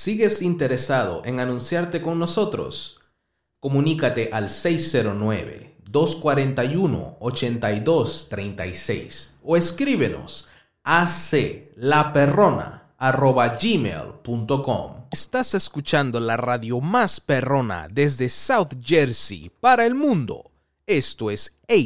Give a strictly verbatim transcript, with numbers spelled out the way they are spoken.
¿Sigues interesado en anunciarte con nosotros? Comunícate al seis cero nueve, dos cuatro uno, ocho dos tres seis o escríbenos a aclaperrona arroba gmail punto com. Estás escuchando la radio más perrona desde South Jersey para el mundo. Esto es A